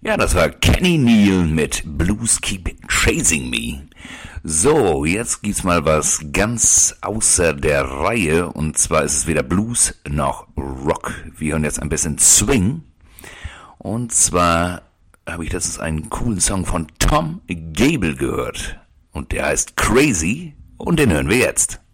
Ja, das war Kenny Neal mit Blues Keep Chasing Me. So, jetzt gibt's mal was ganz außer der Reihe. Und zwar ist es weder Blues noch Rock. Wir hören jetzt ein bisschen Swing. Und zwar habe ich letztens einen coolen Song von Tom Gable gehört. Und der heißt Crazy. Und den hören wir jetzt.